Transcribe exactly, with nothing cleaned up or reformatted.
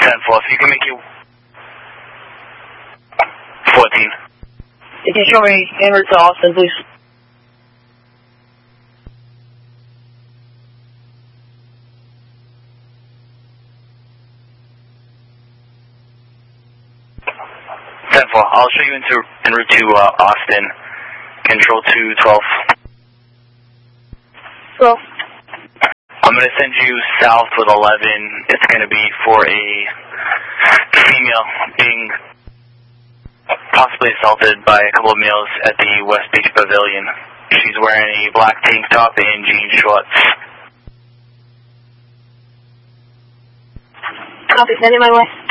ten four, if you can make you fourteen. If you show me en route to Austin, please. ten four, I'll show you into en route to uh, Austin. Control two twelve. twelve. I'm going to send you south with eleven. It's going to be for a female being possibly assaulted by a couple of males at the West Beach Pavilion. She's wearing a black tank top and jean shorts. Copy, send it my way.